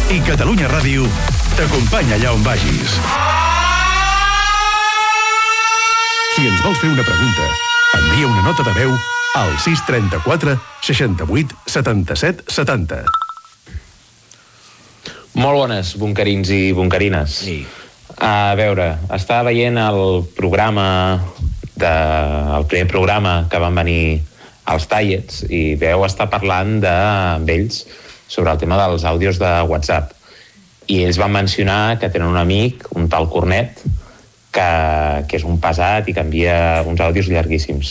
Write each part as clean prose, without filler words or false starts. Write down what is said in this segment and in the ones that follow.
I Catalunya Ràdio t'acompanya allà on vagis. Si ens vols fer una pregunta, envia una nota de veu al 634 68 77 70. Molt bones, bunkerins i bunkerines. Sí. A veure, estava veient el primer programa que van venir als Tallets i veu estar parlant amb ells sobre el tema dels àudios de WhatsApp. I ells van mencionar que tenen un amic, un tal Cornet, que és un pesat i que envia uns àudios llarguíssims.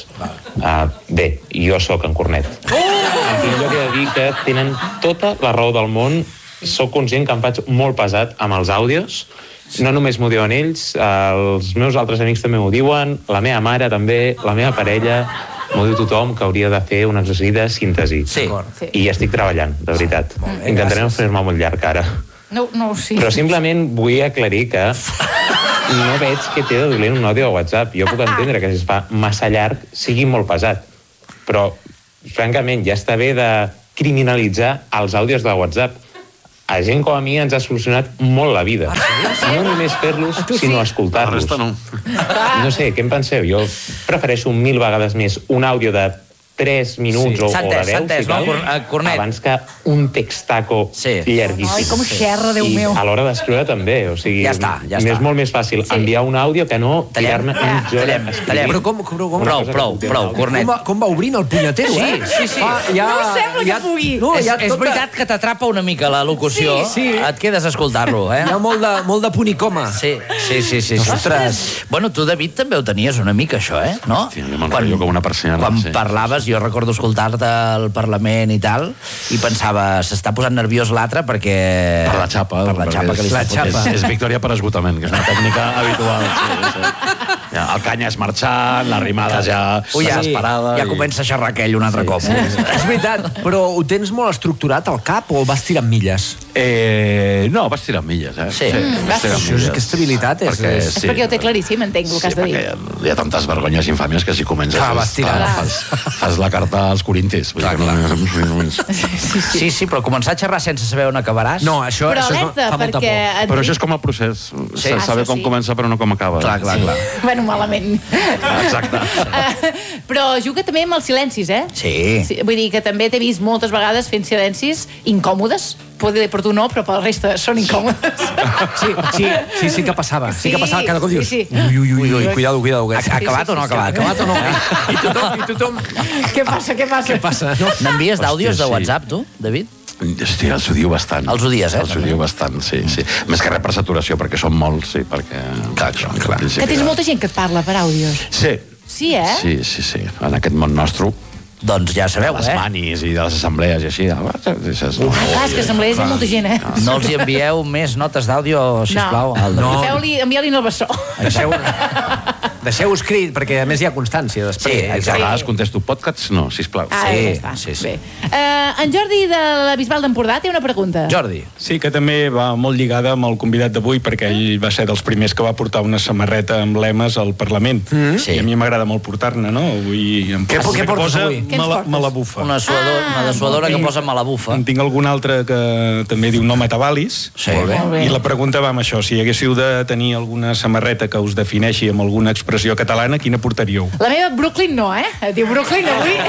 Bé, jo sóc en Cornet. En primer lloc he de dir que tenen tota la raó del món. Soc conscient que em faig molt pesat amb els àudios. No només m'ho diuen ells, els meus altres amics també m'ho diuen, la meva mare també, la meva parella, m'ho diu tothom que hauria de fer un exercici de síntesi. Sí. I hi estic treballant, de veritat. Intentaré no fer-me molt llarg ara. No, sí. Però simplement vull aclarir que no veig què té de dolent un àudio de WhatsApp. Jo puc entendre que si es fa massa llarg sigui molt pesat, però francament ja està bé de criminalitzar els àudios de WhatsApp. A gent com a mi ens ha solucionat molt la vida. No només fer-los, sinó escoltar-los. No sé, què en penseu? Jo prefereixo 1000 vegades més un àudio de 3 minuts o de 10, si cal, abans que un textaco llarguíssim. Ai, com xerra, Déu meu. I a l'hora d'escriure també, o sigui, ja està. És molt més fàcil enviar un àudio que no tirar-me mitja hora escrivint. Però com? Prou, Cornet. Com va obrint el punyetero, Sí. No sembla que pugui. És veritat que t'atrapa una mica la locució. Et quedes a escoltar-lo, eh? Hi ha molt de punt i coma. Sí. Ostres. Bueno, tu, David, també ho tenies una mica, això, eh? No? Sí, jo m'enrotllo com una persiana. Quan parlaves, jo recordo escoltar-te al Parlament i tal, i pensava, s'està posant nerviós l'altre perquè... Per la xapa. Que li està fotent. És victòria per esgotament, que és una tècnica habitual. Sí. El canya és marxant, la rimada ja desesperada. Ja comença a xerrar aquell un altre cop. És veritat, però ho tens molt estructurat al cap o vas tirant milles? No, vas tirant milles, eh? Sí. Aquesta habilitat és... És perquè ho té claríssim, entenc el que has de dir. Perquè hi ha tantes vergonyes infàmies que si comences... Fas la carta als corintis. Sí, però començar a xerrar sense saber on acabaràs... No, això alerta, fa molta por. Però això és com el procés. Saber com comença però no com acaba. Clar. Bueno, malament. Exacte. Però juga també amb els silencis, eh? Sí. Vull dir que també t'he vist moltes vegades fent silencis incòmodes. Poder per tu no, però per la resta són incòmodes. Sí que passava. Sí que passava cada cop dius... Ui, cuidado. Ha acabat o no ha acabat? Acabat o no? I tothom... Què passa? N'envies d'àudios de WhatsApp, tu, David? Hòstia, els odio bastant. Els odies, eh? Els odio bastant, sí. Més que res per saturació, perquè són molts, sí, perquè... Clar. Que tens molta gent que et parla per àudios. Sí. Sí, eh? Sí. En aquest món nostre... Doncs ja sabeu, les manis i de les assemblees i així. És que assemblees hi ha molta gent, eh? No els hi envieu més notes d'àudio, sisplau. No. Envia-li al bessó. Deixeu escrit, perquè a més hi ha constància després. Sí, a vegades contesto podcasts, no, sisplau. Sí. En Jordi de la Bisbal d'Empordà té una pregunta. Jordi. Sí, que també va molt lligada amb el convidat d'avui, perquè ell va ser dels primers que va portar una samarreta amb lemes al Parlament. I a mi m'agrada molt portar-ne, no? Què portes avui? Malabufa. Una dessuadora que posa malabufa. En tinc algun altre que també diu no m'atabalis. Sí, I la pregunta va amb això. Si haguéssiu de tenir alguna samarreta que us defineixi amb alguna expressió catalana, quina portaríeu? La meva Brooklyn no, eh? Diu Brooklyn avui.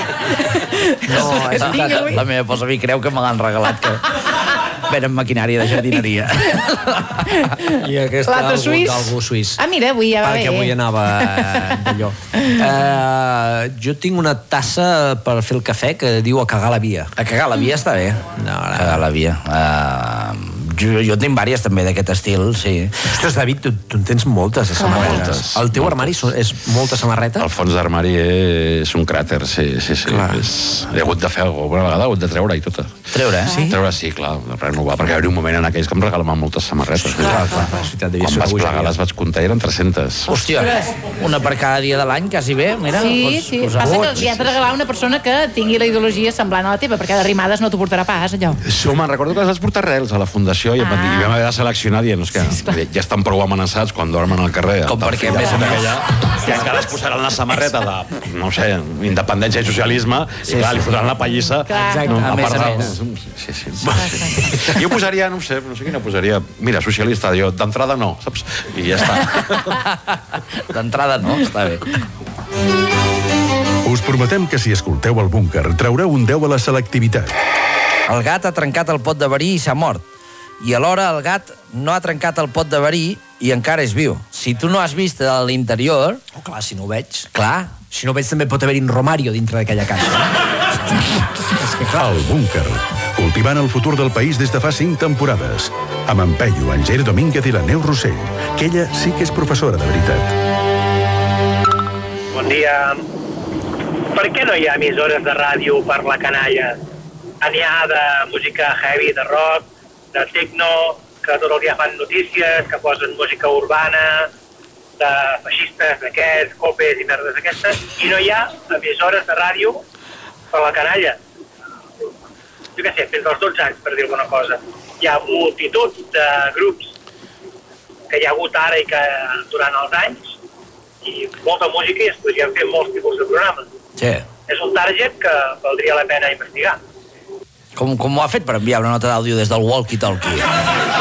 No, la meva posa a mi creu que me l'han regalat, que venen maquinària de jardineria. I aquesta d'algú suís. Mira, avui ja va bé. Perquè avui anava d'allò. Jo tinc una tassa per fer el cafè que diu a cagar la via. A cagar la via està bé. Cagar la via. Jo tinc vàries també d'aquest estil, sí. Ostres, David, tu en tens moltes de samarretes. El teu armari és molta samarreta? El fons d'armari és un cràter, sí. He hagut de fer alguna vegada, he hagut de treure i tota. Treure, eh? Treure, sí, clar, renovar, perquè hi hauria un moment en aquells que em regalaven moltes samarretes. Quan vaig plegar les vaig comptar i eren 300. Hòstia, una per cada dia de l'any, quasi bé, mira. Sí. Passa que li has de regalar una persona que tingui la ideologia semblant a la teva, perquè de rimades no t'ho portarà pas, allò. Me'n recordo que les vaig portar Reals a la Fundació i vam haver de seleccionar dient que ja estan prou amenaçats quan dormen al carrer. Com perquè més o menys que encara es posaran la samarreta de, no sé, independència i socialisme i clar, li fotran la pallissa. A més. Sí. Jo posaria, no sé quina posaria. Mira, socialista, jo, d'entrada no, saps? I ja està. D'entrada no, està bé. Us prometem que si escolteu el búnquer traureu un 10 a la selectivitat. El gat ha trencat el pot de verí i s'ha mort. I alhora el gat no ha trencat el pot de verí i encara és viu. Si tu no has vist a l'interior... Oh, clar, si no ho veig... Clar. Si no ho veig també pot haver-hi un romario dintre d'aquella caixa. És que clar... El búnquer, cultivant el futur del país des de fa 5 temporades. Amb en Peyu, en Ger Domínguez i la Neus Rossell, que ella sí que és professora de veritat. Bon dia. Per què no hi ha emissores de ràdio per la canalla? N'hi ha de música heavy, de rock, de techno, que tot el dia fan notícies, que posen música urbana, de feixistes d'aquests, copes i merdes d'aquestes, i no hi ha emissores de ràdio per la canalla. Jo què sé, fins als 12 anys, per dir alguna cosa. Hi ha multitud de grups que hi ha hagut ara i que durant els anys, i molta música, i es podrien fer molts tipus de programes. Sí. És un target que valdria la pena investigar. Com ho ha fet per enviar una nota d'àudio des del walkie-talkie?